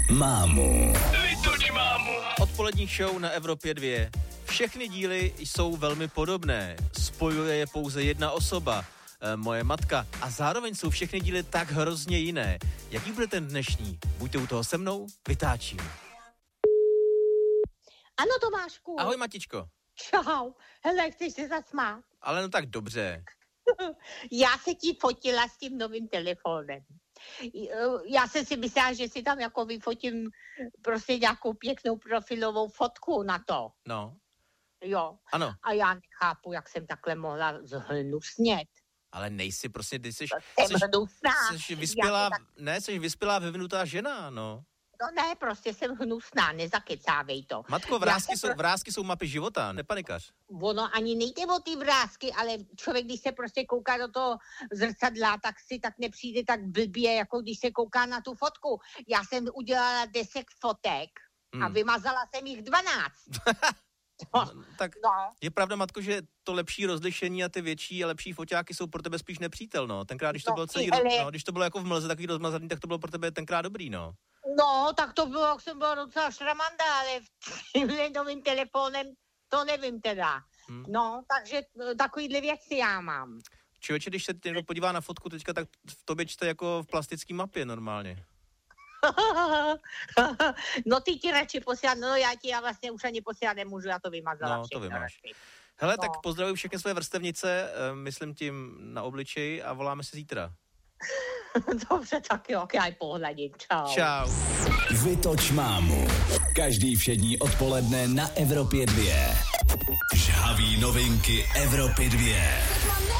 mámu. Vytoč mámu. Odpolední show na Evropě 2. Všechny díly jsou velmi podobné. Spojuje je pouze jedna osoba, moje matka. A zároveň jsou všechny díly tak hrozně jiné. Jaký bude ten dnešní? Buďte u toho se mnou, vytáčím. Ano, Tomášku. Ahoj, Matičko. Čau. Hele, chceš se zasmát? Ale no tak dobře. Já se ti fotila s tím novým telefonem. Já jsem si myslela, že si tam jako vyfotím prostě nějakou pěknou profilovou fotku na to. No. Jo. Ano. A já nechápu, jak jsem takhle mohla zhnusnět. Ale nejsi prostě, ty jsi vyspělá, jsi vyspělá, vyvinutá žena, no. No ne, prostě jsem hnusná, nezakecávej to. Matko, vrásky jsou mapy života, nepanikař. Ono ani nejde o ty vrásky, ale člověk, když se prostě kouká do toho zrcadla, tak nepřijde tak blbě, jako když se kouká na tu fotku. Já jsem udělala 10 fotek a vymazala jsem jich 12. Tak je pravda, Matko, že to lepší rozlišení a ty větší a lepší foťáky jsou pro tebe spíš nepřítel, no. Tenkrát, když to bylo když to bylo jako v mlze takový rozmazaný, tak to bylo pro tebe tenkrát dobrý, no. No, tak to bylo, jak jsem byla docela šramanda, ale s novým telefonem to nevím teda. No, takže takovýhle věci já mám. Člověče, když se někdo podívá na fotku teďka, tak v tobě čte jako v plastický mapě normálně. No ty ti radši posílat, no já vlastně už ani posílat nemůžu, já to vymazala. No, to vymáš. Hele, tak pozdravuji všechny své vrstevnice, myslím tím na obličeji a voláme se zítra. Dobře, tak jo, já pohledím, čau. Čau. Vytoč mámu. Každý všední odpoledne na Evropě 2. Žhavý novinky Evropy 2.